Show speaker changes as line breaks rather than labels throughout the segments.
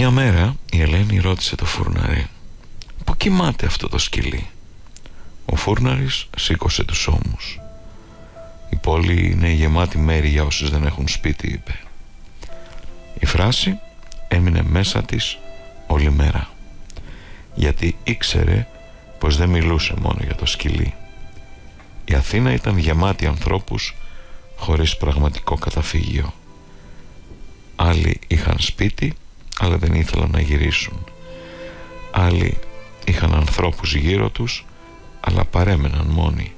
Μια μέρα η Ελένη ρώτησε το φούρναρη: «Πού κοιμάται αυτό το σκυλί?» Ο φούρναρης σήκωσε τους ώμους. «Η πόλη είναι γεμάτη μέρη για όσους δεν έχουν σπίτι», είπε. Η φράση έμεινε μέσα της όλη μέρα, γιατί ήξερε πως δεν μιλούσε μόνο για το σκυλί. Η Αθήνα ήταν γεμάτη ανθρώπους χωρίς πραγματικό καταφύγιο. Άλλοι είχαν σπίτι, αλλά δεν ήθελαν να γυρίσουν. Άλλοι είχαν ανθρώπους γύρω τους, αλλά παρέμεναν μόνοι.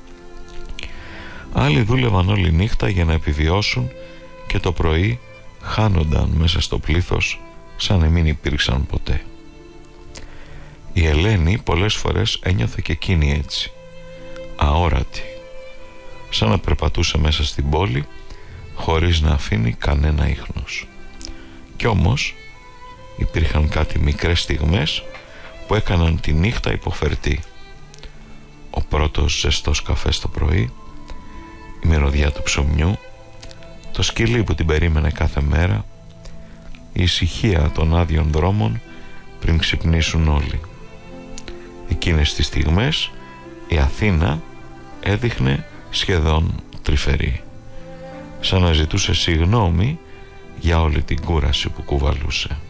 Άλλοι δούλευαν όλη νύχτα για να επιβιώσουν και το πρωί χάνονταν μέσα στο πλήθος σαν να μην υπήρξαν ποτέ. Η Ελένη πολλές φορές ένιωθε και εκείνη έτσι, αόρατη, σαν να περπατούσε μέσα στην πόλη χωρίς να αφήνει κανένα ίχνος. Κι όμως υπήρχαν κάτι μικρές στιγμές που έκαναν τη νύχτα υποφερτή. Ο πρώτος ζεστός καφές το πρωί, η μυρωδιά του ψωμιού, το σκυλί που την περίμενε κάθε μέρα, η ησυχία των άδειων δρόμων πριν ξυπνήσουν όλοι. Εκείνες τις στιγμές η Αθήνα έδειχνε σχεδόν τρυφερή, σαν να ζητούσε συγγνώμη για όλη την κούραση που κουβαλούσε.